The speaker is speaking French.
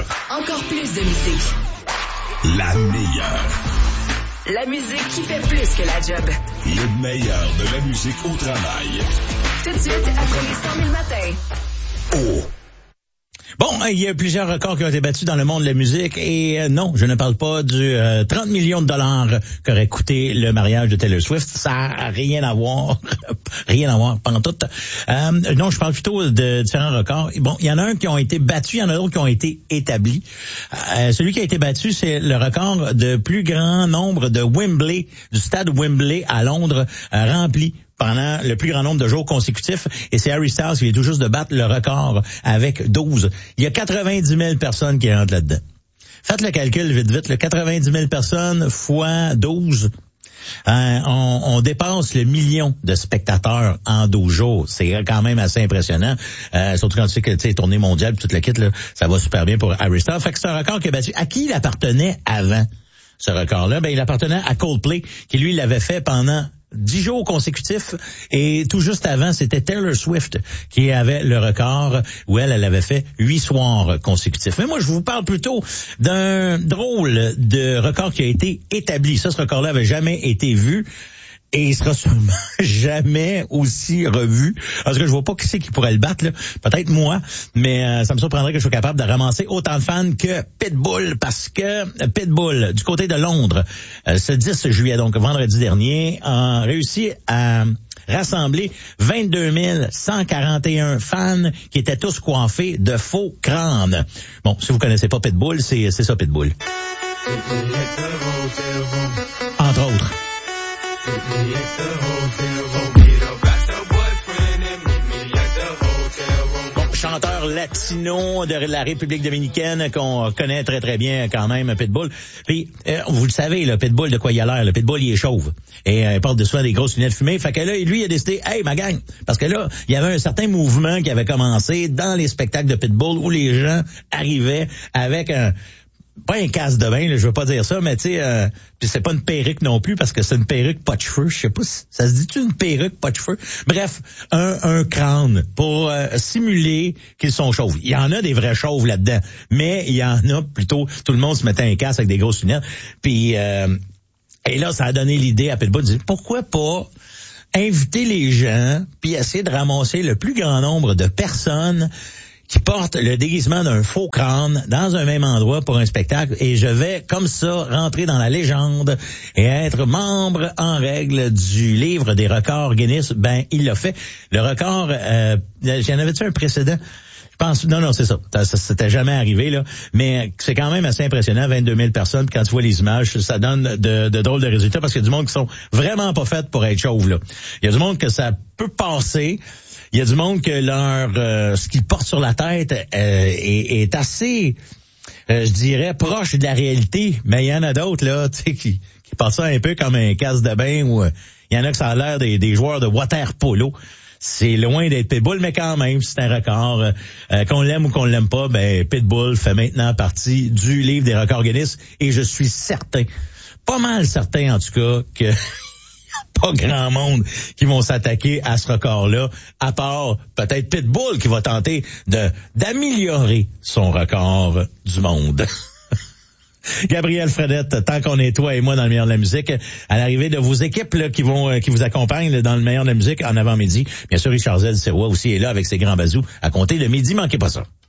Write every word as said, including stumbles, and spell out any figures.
meilleure. Encore plus de musique. La meilleure. La musique qui fait plus que la job. Le meilleur de la musique au travail. Tout de suite, après les cent mille matins. Oh. Bon, il y a plusieurs records qui ont été battus dans le monde de la musique et euh, non, je ne parle pas du euh, trente millions de dollars qu'aurait coûté le mariage de Taylor Swift. Ça n'a rien à voir, rien à voir, pendant tout. Euh, non, je parle plutôt de différents records. Bon, il y en a un qui ont été battus, il y en a d'autres qui ont été établis. Euh, celui qui a été battu, c'est le record de plus grand nombre de Wembley, du stade Wembley à Londres, euh, rempli pendant le plus grand nombre de jours consécutifs. Et c'est Harry Styles qui vient tout juste de battre le record avec douze. Il y a quatre-vingt-dix mille personnes qui rentrent là-dedans. Faites le calcul vite, vite. Le quatre-vingt-dix mille personnes fois douze. Euh, on, on dépasse le million de spectateurs en douze jours. C'est quand même assez impressionnant. Euh, surtout quand tu sais que tu sais, tournée mondiale, toute la kit, là, ça va super bien pour Harry Styles. Fait que c'est un record qui est battu. À qui il appartenait avant ce record-là? Ben, il appartenait à Coldplay, qui lui l'avait fait pendant dix jours consécutifs, et tout juste avant, c'était Taylor Swift qui avait le record, où elle, elle avait fait huit soirs consécutifs. Mais moi, je vous parle plutôt d'un drôle de record qui a été établi. Ça, ce record-là avait jamais été vu. Et il sera sûrement jamais aussi revu. Parce que je vois pas qui c'est qui pourrait le battre, là. Peut-être moi, mais euh, ça me surprendrait que je sois capable de ramasser autant de fans que Pitbull, parce que Pitbull, du côté de Londres, euh, ce dix juillet, donc vendredi dernier, a réussi à rassembler vingt-deux mille cent quarante et un fans qui étaient tous coiffés de faux crânes. Bon, si vous connaissez pas Pitbull, c'est, c'est ça Pitbull. Entre autres. Bon, chanteur latino de la République dominicaine qu'on connaît très très bien quand même, Pitbull. Puis, euh, vous le savez, le Pitbull, de quoi il a l'air? Le Pitbull, il est chauve. Et euh, il porte de souvent des grosses lunettes fumées. Fait que là, lui, il a décidé, hey, ma gang, parce que là, il y avait un certain mouvement qui avait commencé dans les spectacles de Pitbull où les gens arrivaient avec un... pas un casse de bain, là, je veux pas dire ça, mais tu sais, euh, puis c'est pas une perruque non plus, parce que c'est une perruque pas de cheveux. Je sais pas si ça se dit-tu une perruque pas de cheveux. Bref, un, un crâne pour euh, simuler qu'ils sont chauves. Il y en a des vrais chauves là-dedans, mais il y en a plutôt, tout le monde se mettait un casque avec des grosses lunettes. Puis euh, et là, ça a donné l'idée à Pitbull de dire, pourquoi pas inviter les gens, puis essayer de ramasser le plus grand nombre de personnes qui portent le déguisement d'un faux crâne dans un même endroit pour un spectacle, et je vais comme ça rentrer dans la légende et être membre en règle du livre des records Guinness. Ben, il l'a fait. Le record, euh, j'en avais-tu un précédent? Je pense, non, non, c'est ça. Ça, ça c'était jamais arrivé, là. Mais c'est quand même assez impressionnant, vingt-deux mille personnes. Quand tu vois les images, ça donne de, de drôles de résultats, parce qu'il y a du monde qui sont vraiment pas faits pour être chauves, là. Il y a du monde que ça peut passer. Il y a du monde que leur euh, ce qu'ils portent sur la tête euh, est, est assez, euh, je dirais, proche de la réalité. Mais il y en a d'autres là, tu sais, qui, qui passent ça un peu comme un casse de bain, ou euh, il y en a que ça a l'air des, des joueurs de water polo. C'est loin d'être Pitbull, mais quand même, c'est un record. Euh, qu'on l'aime ou qu'on l'aime pas, ben Pitbull fait maintenant partie du livre des records Guinness, et je suis certain, pas mal certain en tout cas, que pas grand monde qui vont s'attaquer à ce record-là, à part peut-être Pitbull qui va tenter de d'améliorer son record du monde. Gabriel Fredette, tant qu'on est toi et moi dans le meilleur de la musique, à l'arrivée de vos équipes là, qui vont qui vous accompagnent là, dans le meilleur de la musique en avant-midi. Bien sûr, Richard Z. Sirois aussi est là avec ses grands bazous à compter de midi. Manquez pas ça.